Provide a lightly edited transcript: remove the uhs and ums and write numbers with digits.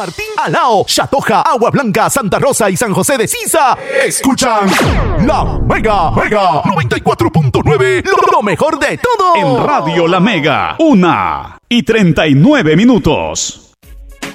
Martín, Alao, Chatoja, Agua Blanca, Santa Rosa y San José de Sisa escuchan La Mega 94.9, lo mejor de todo. En Radio La Mega, 1:39.